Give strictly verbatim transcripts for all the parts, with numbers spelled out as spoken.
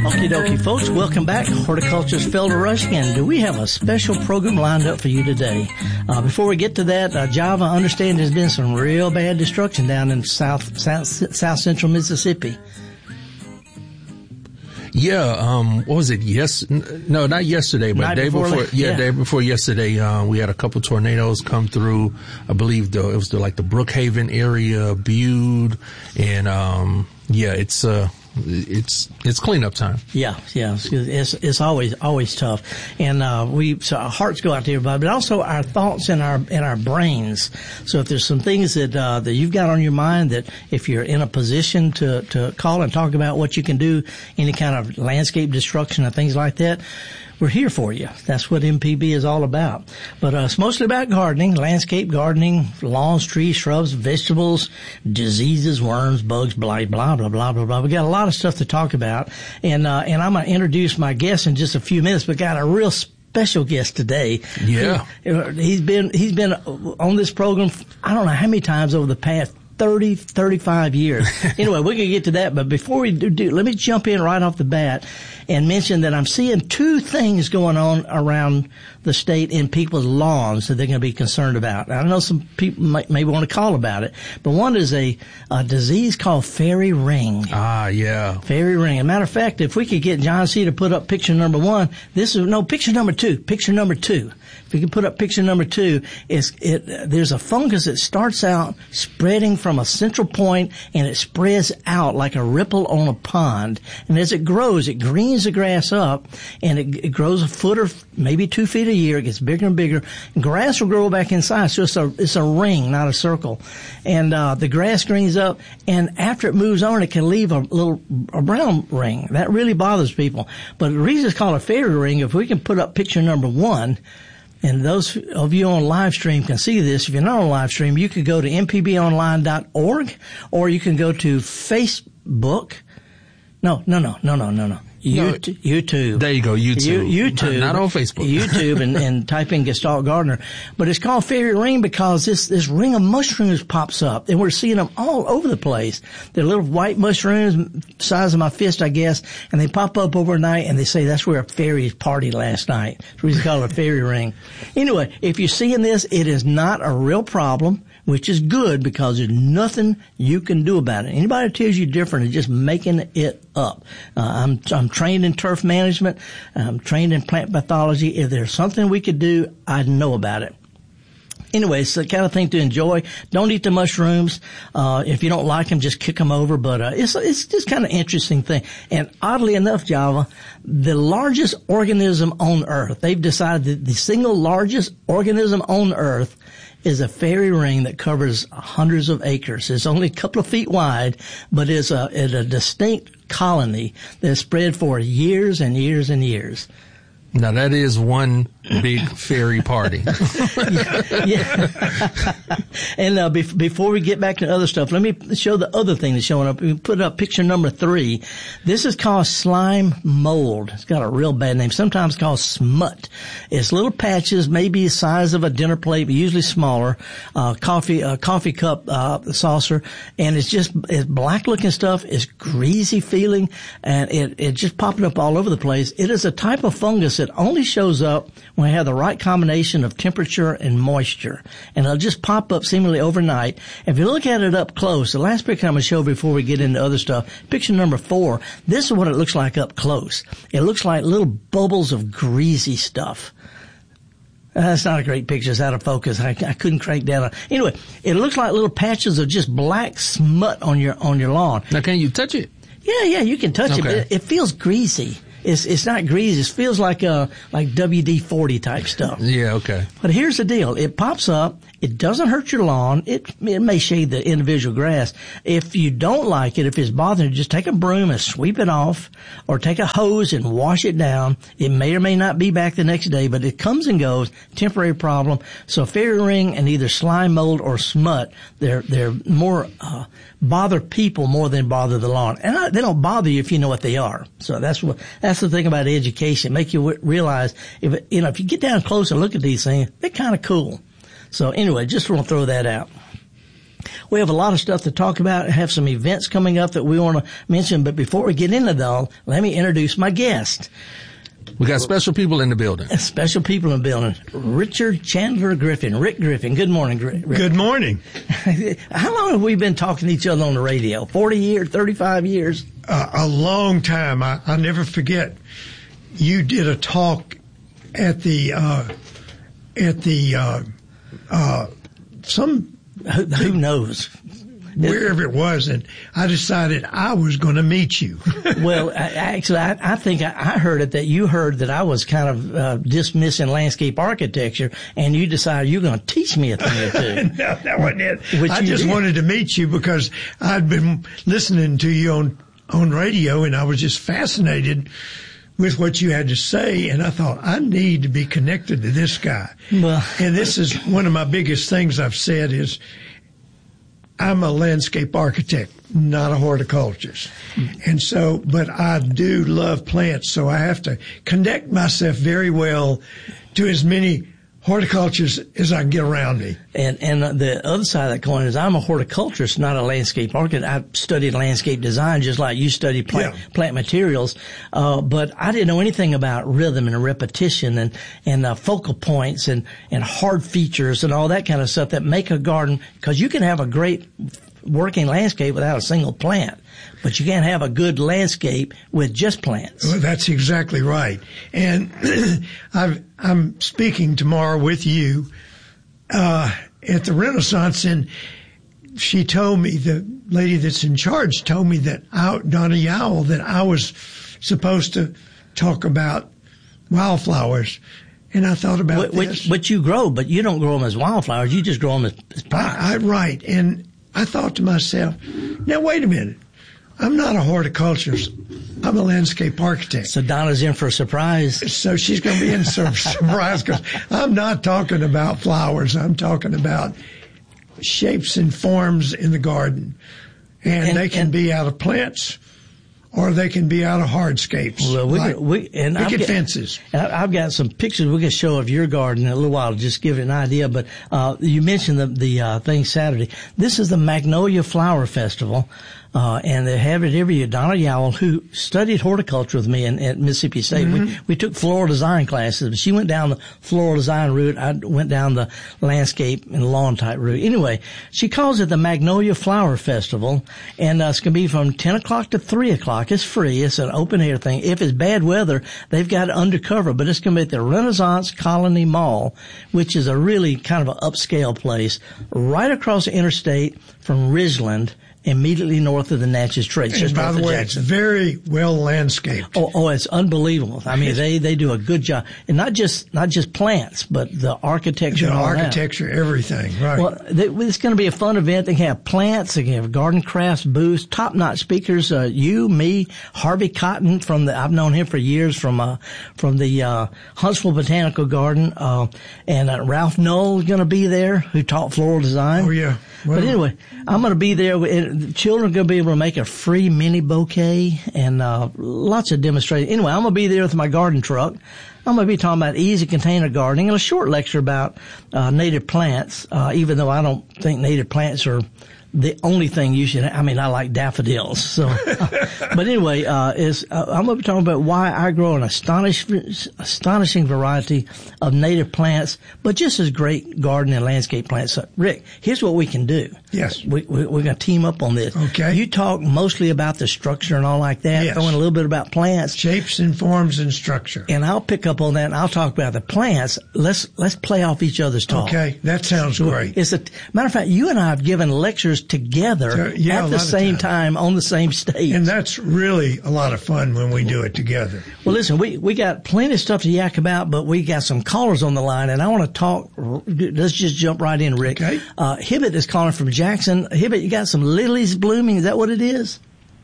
Okie dokie, folks. Welcome back. Horticulturist Felder Rushing, and we have a special program lined up for you today. Uh, before we get to that, uh, Java, I understand there's been some real bad destruction down in south, south, south central Mississippi. Yeah, um, what was it? Yes, no, not yesterday, but Night day before, before, yeah, yeah. day before yesterday, uh, we had a couple tornadoes come through. I believe the, it was the, like the Brookhaven area, Bude, and, um, yeah, it's, uh, It's it's cleanup time. Yeah, yeah, it's it's, it's always always tough, and uh, we so our hearts go out to everybody, but also our thoughts and our and our brains. So if there's some things that uh, that you've got on your mind, that if you're in a position to to call and talk about what you can do, any kind of landscape destruction and things like that, we're here for you. That's what M P B is all about. But uh, it's mostly about gardening, landscape gardening, lawns, trees, shrubs, vegetables, diseases, worms, bugs, blah, blah, blah, blah, blah, blah. We got a lot of stuff to talk about. And, uh, and I'm going to introduce my guest in just a few minutes, but got a real special guest today. Yeah. He, he's been, he's been on this program, I don't know how many times over the past thirty, thirty-five years. Anyway, we're going to get to that, but before we do, do, let me jump in right off the bat and mention that I'm seeing two things going on around the state in people's lawns that they're going to be concerned about. I know some people might, maybe want to call about it, but one is a, a disease called fairy ring. Ah, yeah. Fairy ring. As a matter of fact, if we could get John C. to put up picture number one, this is, no, picture number two, picture number two. If we could put up picture number two, it's, it, there's a fungus that starts out spreading from a central point and it spreads out like a ripple on a pond. And as it grows, it greens the grass up and it, it grows a foot or maybe two feet a year. It gets bigger and bigger. And grass will grow back inside. So it's a, it's a ring, not a circle. And, uh, the grass greens up, and after it moves on, it can leave a little, a brown ring. That really bothers people. But the reason it's called a fairy ring, if we can put up picture number one, and those of you on live stream can see this. If you're not on live stream, you could go to m p b online dot org, or you can go to Facebook. No, no, no, no, no, no, no. YouTube. YouTube. There you go, YouTube. You, YouTube. Not on Facebook. YouTube and, and type in Gestalt Gardener. But it's called fairy ring because this, this ring of mushrooms pops up, and we're seeing them all over the place. They're little white mushrooms, size of my fist, I guess, and they pop up overnight, and they say that's where a fairy partied last night. So we call it a fairy ring. Anyway, if you're seeing this, it is not a real problem, which is good because there's nothing you can do about it. Anybody that tells you different is just making it up. Uh, I'm, I'm trained in turf management. I'm trained in plant pathology. If there's something we could do, I'd know about it. Anyway, it's the kind of thing to enjoy. Don't eat the mushrooms. Uh, if you don't like them, just kick them over. But, uh, it's, it's just kind of interesting thing. And oddly enough, Java, the largest organism on Earth, they've decided that the single largest organism on Earth is a fairy ring that covers hundreds of acres. It's only a couple of feet wide, but it's a, it's a distinct colony that's spread for years and years and years. Now that is one big fairy party. yeah. yeah. And uh, be- before we get back to other stuff, let me show the other thing that's showing up. We put up picture number three. This is called slime mold. It's got a real bad name. Sometimes called smut. It's little patches, maybe the size of a dinner plate, but usually smaller. Uh, coffee, uh, coffee cup uh, saucer, and it's just it's black-looking stuff. It's greasy feeling, and it it just popping up all over the place. It is a type of fungus that only shows up when we have the right combination of temperature and moisture. And it'll just pop up seemingly overnight. If you look at it up close, the last picture I'm going to show before we get into other stuff, picture number four, this is what it looks like up close. It looks like little bubbles of greasy stuff. That's not a great picture. It's out of focus. I, I couldn't crank down. Anyway, it looks like little patches of just black smut on your, on your lawn. Now, can you touch it? Yeah, yeah, you can touch okay. it, but it, it feels greasy. It's, it's not greasy. It feels like, uh, like W D forty type stuff. Yeah, okay. But here's the deal. It pops up. It doesn't hurt your lawn. It, it may shade the individual grass. If you don't like it, if it's bothering you, just take a broom and sweep it off, or take a hose and wash it down. It may or may not be back the next day, but it comes and goes. Temporary problem. So fairy ring and either slime mold or smut, they're, they're more, uh, bother people more than bother the lawn. And I, they don't bother you if you know what they are. So that's what, that's the thing about education. Make you w- realize if, it, you know, if you get down close and look at these things, they're kind of cool. So anyway, just want to throw that out. We have a lot of stuff to talk about, have some events coming up that we want to mention. But before we get into that, all, let me introduce my guest. We got special people in the building. Special people in the building. Richard Chandler Griffin. Rick Griffin. Good morning, Rick. Good morning. How long have we been talking to each other on the radio? forty years, thirty-five years? Uh, a long time. I, I'll never forget. You did a talk at the, uh, at the, uh, uh, some, who, who knows? Wherever it was, and I decided I was going to meet you. Well, I, actually, I, I think I, I heard it that you heard that I was kind of uh, dismissing landscape architecture, and you decided you're going to teach me a thing or two. No, that wasn't it. Which I you just did. wanted to meet you because I'd been listening to you on, on radio, and I was just fascinated with what you had to say, and I thought, I need to be connected to this guy. Well, and this is one of my biggest things I've said is, I'm a landscape architect, not a horticulturist. And so, but I do love plants, so I have to connect myself very well to as many horticulturists as I can get around me. And and the other side of that coin is I'm a horticulturist, not a landscape architect. I studied landscape design just like you studied plant, Yeah. plant materials. Uh, but I didn't know anything about rhythm and repetition and, and uh, focal points and, and hard features and all that kind of stuff that make a garden, because you can have a great working landscape without a single plant, but you can't have a good landscape with just plants. Well, that's exactly right. And I've, I'm speaking tomorrow with you uh, at the Renaissance, and she told me, the lady that's in charge told me that I, Donna Yowell, that I was supposed to talk about wildflowers. And I thought about Which, this. which you grow, but you don't grow them as wildflowers. You just grow them as, as plants. I, I, right. And I thought to myself, now wait a minute. I'm not a horticulturist. I'm a landscape architect. So Donna's in for a surprise. So she's going to be in some surprise because I'm not talking about flowers. I'm talking about shapes and forms in the garden. And, And- they can and- be out of plants or they can be out of hardscapes. Well, we, like can- we and I've picket got, fences. and I- I've got some pictures we can show of your garden in a little while to just give it an idea. But uh, you mentioned the the uh, thing Saturday. This is the Magnolia Flower Festival. Uh, and they have it every year. Donna Yowell, who studied horticulture with me in, at Mississippi State, mm-hmm. we, we took floral design classes. She went down the floral design route. I went down the landscape and lawn type route. Anyway, she calls it the Magnolia Flower Festival, and uh, it's going to be from ten o'clock to three o'clock. It's free. It's an open air thing. If it's bad weather, they've got it undercover, but it's going to be at the Renaissance Colony Mall, which is a really kind of an upscale place right across the interstate from Ridgeland, immediately north of the Natchez Trace. And Just by north the of way, Jackson. it's very well landscaped. Oh, oh, it's unbelievable. I mean, they, they do a good job. And not just, not just plants, but the architecture. The and all architecture, everything, right. that. Well, they, it's going to be a fun event. They can have plants, they can have garden crafts, booths, top-notch speakers. Uh, you, me, Harvey Cotton from the, I've known him for years from, uh, from the, uh, Huntsville Botanical Garden. Uh, and, uh, Ralph Knoll is going to be there, who taught floral design. Oh, yeah. Well, But anyway, I'm going to be there. And the children are going to be able to make a free mini bouquet and uh, lots of demonstrating. Anyway, I'm going to be there with my garden truck. I'm going to be talking about easy container gardening and a short lecture about uh, native plants, uh, even though I don't think native plants are the only thing you should, I mean, I like daffodils. So, but anyway, uh, is, uh, I'm going to be talking about why I grow an astonish, astonishing variety of native plants, but just as great garden and landscape plants. So, Rick, here's what we can do. Yes. We, we, we're going to team up on this. Okay. You talk mostly about the structure and all like that, Yes. throwing a little bit about plants. Shapes and forms and structure. And I'll pick up on that and I'll talk about the plants. Let's, let's play off each other's talk. Okay, that sounds great. It's a, matter of fact, you and I have given lectures together So, yeah, a at the lot of same time. time on the same stage. And that's really a lot of fun when we do it together. Well, listen, we, we got plenty of stuff to yak about, but we got some callers on the line, and I want to talk. Let's just jump right in, Rick. Okay. Uh, Hibbett is calling from Jackson. Hibbett, you got some lilies blooming. Is that what it is?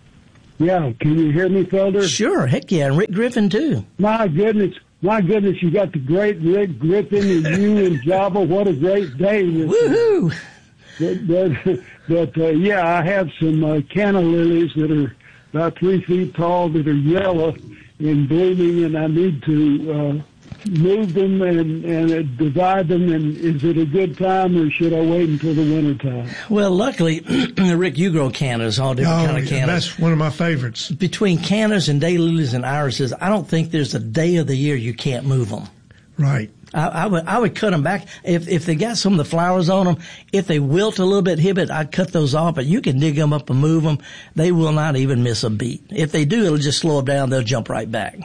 Yeah, can you hear me, Felder? Sure. Heck yeah. And Rick Griffin, too. My goodness, my goodness, you got the great Rick Griffin and you and Java. What a great day. Woohoo. But, but, but uh, yeah, I have some uh, canna lilies that are about three feet tall that are yellow and blooming, and I need to uh, move them and, and divide them, and is it a good time, or should I wait until the winter time? Well, luckily, Rick, you grow cannas, all different Oh, kind of cannas. that's one of my favorites. Between cannas and daylilies and irises, I don't think there's a day of the year you can't move them. Right. I, I would I would cut them back if if they got some of the flowers on them. If they wilt a little bit, hibbit, I'd cut those off. But you can dig them up and move them; they will not even miss a beat. If they do, it'll just slow them down. They'll jump right back.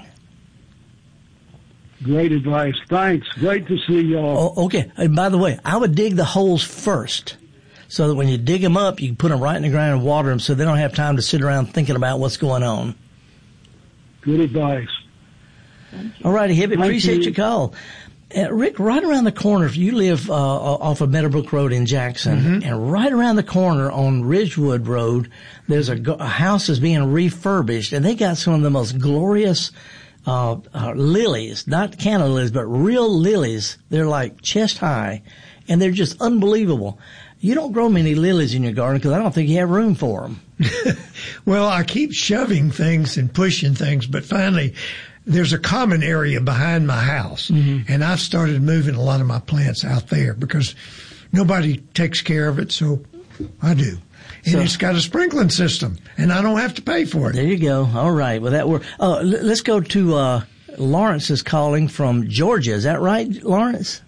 Great advice. Thanks. Great to see y'all. Oh, okay. And by the way, I would dig the holes first, so that when you dig them up, you can put them right in the ground and water them, so they don't have time to sit around thinking about what's going on. Good advice. All righty, Hibbit. Thank Appreciate you. your call. Uh, Rick, right around the corner, if you live uh, off of Meadowbrook Road in Jackson, Mm-hmm. and right around the corner on Ridgewood Road, there's a, a house that's being refurbished, and they got some of the most glorious uh, uh lilies, not canna lilies, but real lilies. They're like chest high, and they're just unbelievable. You don't grow many lilies in your garden because I don't think you have room for them. Well, I keep shoving things and pushing things, but finally there's a common area behind my house, mm-hmm. and I've started moving a lot of my plants out there because nobody takes care of it, so I do. And So- it's got a sprinkling system, and I don't have to pay for it. There you go. All right. Well, that were. Uh, l- let's go to uh, Lawrence is calling from Georgia. Is that right, Lawrence?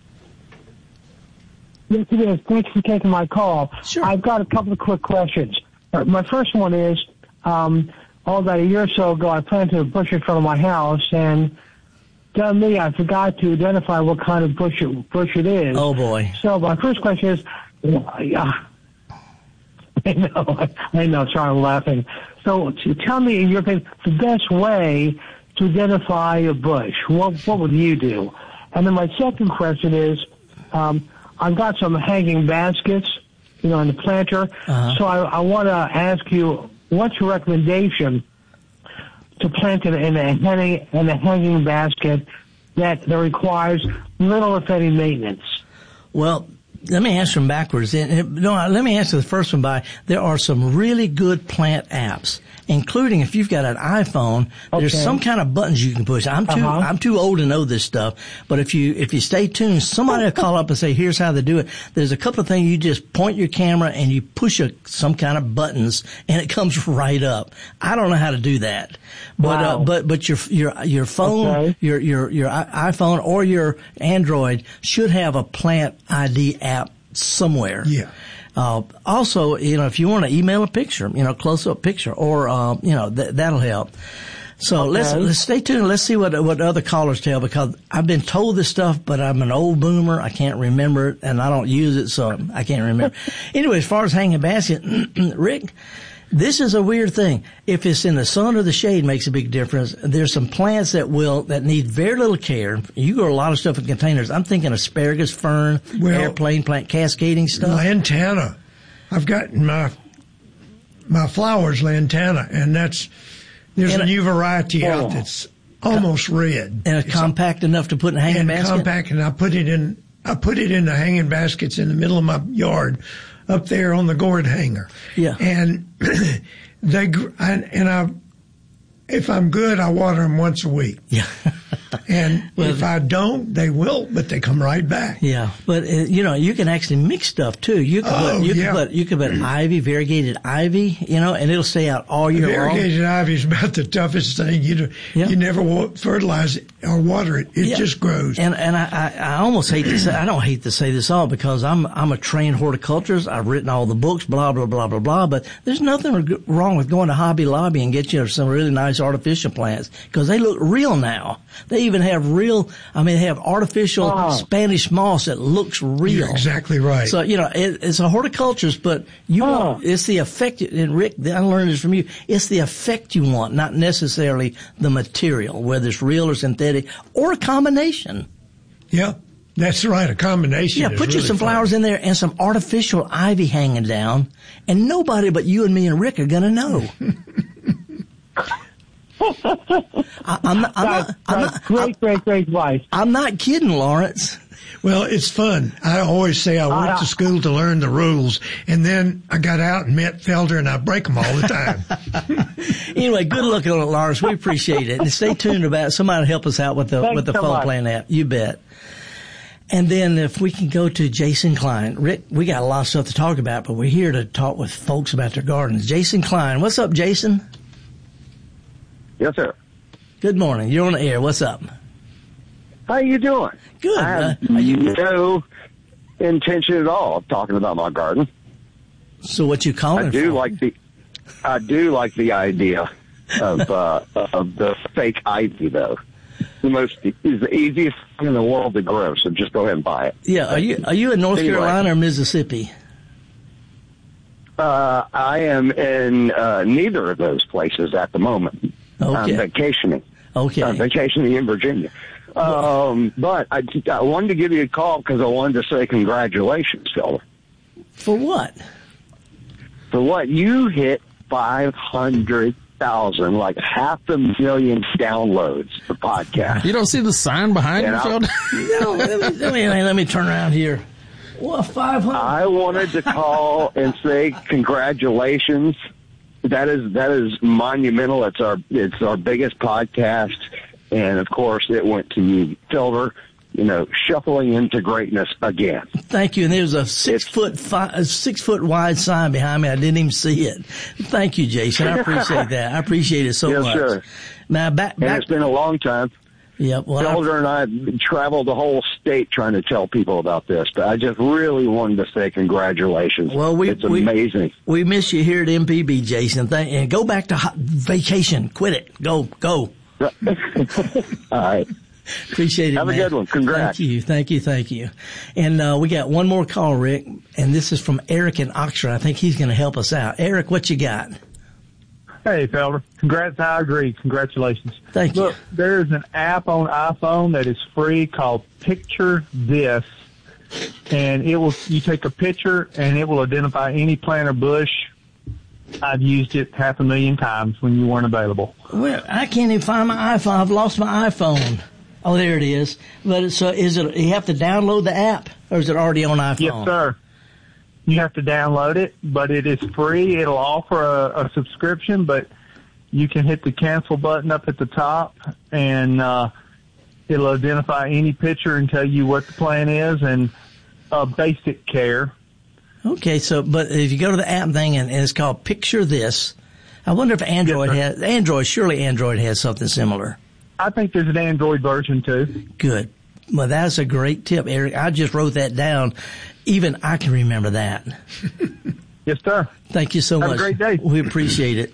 Yes, it is. Thanks for taking my call. Sure. I've got a couple of quick questions. Uh, My first one is, um, all about a year or so ago, I planted a bush in front of my house, and done me, I forgot to identify what kind of bush it, bush it is. Oh boy. So my first question is, uh, I know, I know, sorry, I'm laughing. So to tell me, in your opinion, the best way to identify a bush. What what would you do? And then my second question is, um, I've got some hanging baskets, you know, in the planter. Uh-huh. So I, I want to ask you, what's your recommendation to plant it in a hanging in a hanging basket that, that requires little if any maintenance? Well, let me answer them backwards. No, let me answer the first one by, there are some really good plant apps, including if you've got an iPhone, there's Okay. some kind of buttons you can push. I'm too, Uh-huh. I'm too old to know this stuff, but if you, if you stay tuned, somebody will call up and say, here's how they do it. There's a couple of things you just point your camera and you push a, some kind of buttons and it comes right up. I don't know how to do that, but, Wow. uh, but, but your, your, your phone, Okay. your, your, your i- iPhone or your Android should have a plant I D app somewhere. Yeah. Uh, also, you know, if you want to email a picture, you know, close up picture, or, uh, you know, th- that'll help. So Okay. let's, let's stay tuned. Let's see what, what other callers tell, because I've been told this stuff, but I'm an old boomer. I can't remember it and I don't use it. So I can't remember. Anyway, as far as hanging basket, Rick, this is a weird thing. If it's in the sun or the shade, makes a big difference. There's some plants that will, that need very little care. You grow a lot of stuff in containers. I'm thinking asparagus, fern, Well- airplane plant, cascading stuff. Lantana. I've got my my flowers lantana, and that's there's And a a- new variety Oh. out that's almost red. And it's compact enough to put in a hanging and basket? compact, and I put it in. I put it in the hanging baskets in the middle of my yard, up there on the gourd hanger. Yeah. And they gr- and, and I, if I'm good, I water them once a week. Yeah. And Well, if I don't, they wilt, but they come right back. Yeah, but uh, you know, you can actually mix stuff too. You can Oh, put, you yeah. can put, you can put ivy, variegated ivy, you know, and it'll stay out all year long. Variegated ivy is about the toughest thing. You do, Yeah. you never wa- fertilize it or water it; it Yeah. just grows. And and I, I, I almost hate to say, I don't hate to say this all because I'm I'm a trained horticulturist. I've written all the books, blah blah blah blah blah. But there's nothing wrong with going to Hobby Lobby and get you some really nice artificial plants because they look real now. They even have real. I mean, they have artificial Oh. Spanish moss that looks real. You're exactly right. So, you know, it, it's a horticulturist, but you Oh. want, it's the effect, and Rick, I learned this from you, it's the effect you want, not necessarily the material, whether it's real or synthetic, or a combination. yeah, that's right. A combination. Yeah, is put you really some fun. flowers in there and some artificial ivy hanging down, and nobody but you and me and Rick are gonna know. I, I'm not, I'm That's, not, I'm that's not, great, I'm, great, great advice. I'm not kidding, Lawrence. Well, it's fun. I always say I went Uh, to school to learn the rules, and then I got out and met Felder, and I break them all the time. Anyway, good luck on it, Lawrence. We appreciate it. And stay tuned about it. Somebody help us out with the Thanks with the so phone much. plan app. You bet. And then if we can go to Jason Klein. Rick, we got a lot of stuff to talk about, but we're here to talk with folks about their gardens. Jason Klein. What's up, Jason? Yes, sir. Good morning. You're on the air. What's up? How you doing? Good. I have Uh, are you, no intention at all of talking about my garden. so what you calling I do for? like the, I do like the idea of uh, of the fake ivy, though. The most is the easiest thing in the world to grow. So just go ahead and buy it. Yeah. Are you are you in North Anyway. Carolina or Mississippi? Uh, I am in uh, neither of those places at the moment. I'm Okay. vacationing. Okay. I'm vacationing in Virginia. Um, but I, I wanted to give you a call because I wanted to say congratulations, Phil. For what? For what? You hit five hundred thousand, like half a million downloads for podcast. You don't see the sign behind And you, I'll- Phil? No, let me, let me, let me turn around here. What, five hundred? I wanted to call and say congratulations. That is that is monumental. It's our it's our biggest podcast, and of course, it went to you, Silver. You know, shuffling into greatness again. Thank you. And there's a six It's- foot five, a six foot wide sign behind me. I didn't even see it. Thank you, Jason. I appreciate that. I appreciate it so Yes, much. sir. Now back, And back. it's been a long time. Yep. Well, I- Felder and I have traveled the whole state trying to tell people about this, but I just really wanted to say congratulations. Well, we- it's we- amazing. we miss you here at M P B, Jason. Thank, and go back to ho- vacation. Quit it. Go, go. All right. Appreciate it, Have a man. good one. Congrats. Thank you. Thank you. Thank you. And, uh, we got one more call, Rick, and this is from Eric in Oxford. I think he's going to help us out. Eric, what you got? Hey, Felder. Congrats. I agree. Congratulations. Thank you. Look, there's an app on iPhone that is free called Picture This, and it will, you take a picture and it will identify any plant or bush. I've used it half a million times when you weren't available. Well, I can't even find my iPhone. I've lost my iPhone. Oh, there it is. But it's, so is it, you have to download the app, or is it already on iPhone? Yes, sir. You have to download it, but it is free. It'll offer a, a subscription, but you can hit the cancel button up at the top, and uh, it'll identify any picture and tell you what the plant is and uh, basic care. Okay, so, but if you go to the app thing and, and it's called Picture This, I wonder if Android Yes, has, Android, surely Android has something similar. I think there's an Android version too. Good. Well, that's a great tip, Eric. I just wrote that down. Even I can remember that. Yes, sir. Thank you so Have a much. great day. We appreciate it.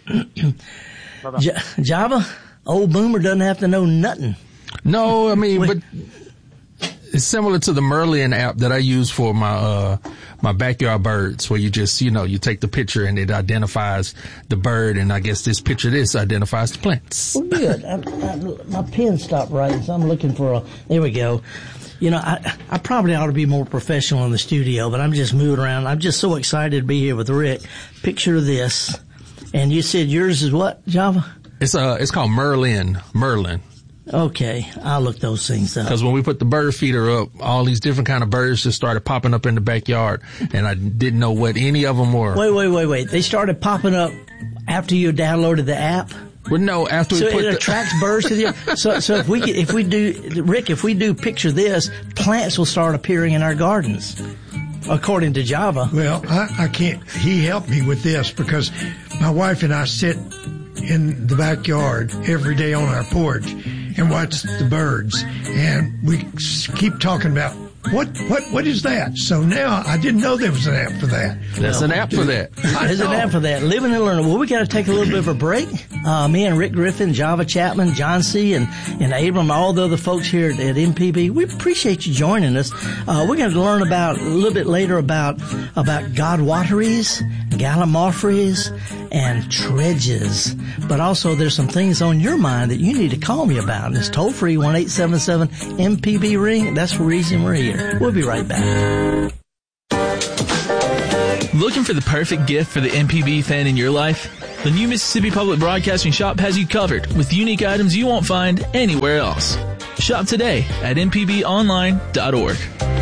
J- Java, old Boomer doesn't have to know nothing. No, I mean, but it's similar to the Merlin app that I use for my uh my backyard birds, where you just, you know, you take the picture and it identifies the bird, and I guess this picture this identifies the plants. Well, good. I, I, my pen stopped writing, so I'm looking for a. There we go. You know, I I probably ought to be more professional in the studio, but I'm just moving around. I'm just so excited to be here with Rick. Picture this, and you said yours is what, Java? It's uh it's called Merlin, Merlin. Okay, I'll look those things up. Because when we put the bird feeder up, all these different kind of birds just started popping up in the backyard, and I didn't know what any of them were. Wait, wait, wait, wait. They started popping up after you downloaded the app? Well, no, after we So put it the, attracts birds to the so so if we get- if we do Rick, if we do Picture This, plants will start appearing in our gardens, according to Java. Well, I, I can't. He helped me with this because my wife and I sit in the backyard every day on our porch and watch the birds, and we s- keep talking about what what what is that. So now I didn't know there was an app for that. There's an app for that. There's an know. app for that. Living and learning. Well, we got to take a little bit of a break. Uh, me and Rick Griffin, Java Chapman, John C., and, and Abram, all the other folks here at, at M P B, we appreciate you joining us. Uh, we're going to learn about, a little bit later about, about godwateries, gallimaufries, and tredges. But also there's some things on your mind that you need to call me about. And it's toll free, one eight seven seven M P B ring. That's the reason we're here. We'll be right back. Looking for the perfect gift for the M P B fan in your life? The new Mississippi Public Broadcasting Shop has you covered with unique items you won't find anywhere else. Shop today at m p b online dot org.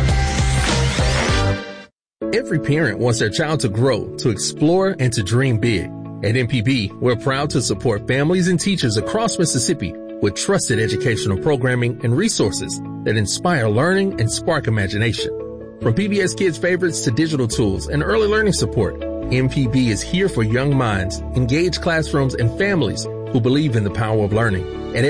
Every parent wants their child to grow, to explore, and to dream big. At M P B, we're proud to support families and teachers across Mississippi with trusted educational programming and resources that inspire learning and spark imagination. From P B S Kids favorites to digital tools and early learning support, M P B is here for young minds, engaged classrooms, and families who believe in the power of learning. And